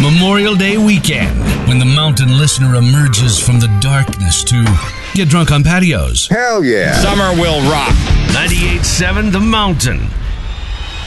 Memorial Day weekend, when the mountain listener emerges from the darkness to get drunk on patios. Hell yeah. Summer will rock. 98.7 The Mountain.